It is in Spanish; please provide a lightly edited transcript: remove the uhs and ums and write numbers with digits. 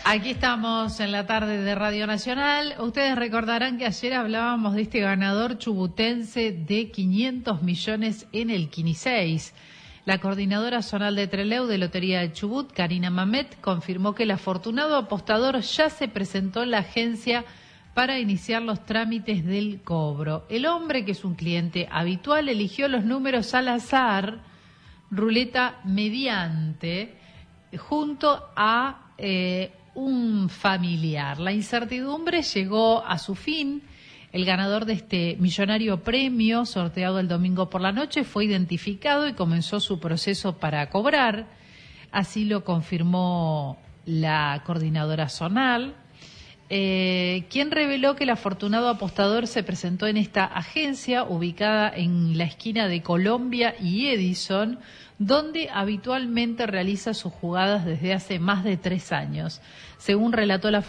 Aquí estamos en la tarde de Radio Nacional. Ustedes recordarán que ayer hablábamos de este ganador chubutense de 500 millones en el Quini 6. La coordinadora zonal de Trelew de Lotería de Chubut, Karina Mamet, confirmó que el afortunado apostador ya se presentó en la agencia para iniciar los trámites del cobro. El hombre, que es un cliente habitual, eligió los números al azar, ruleta mediante, junto a un familiar. La incertidumbre llegó a su fin. El ganador de este millonario premio, sorteado el domingo por la noche, fue identificado y comenzó su proceso para cobrar. Así lo confirmó la coordinadora zonal, quien reveló que el afortunado apostador se presentó en esta agencia ubicada en la esquina de Colombia y Edison, donde habitualmente realiza sus jugadas desde hace más de 3 años. Según relató la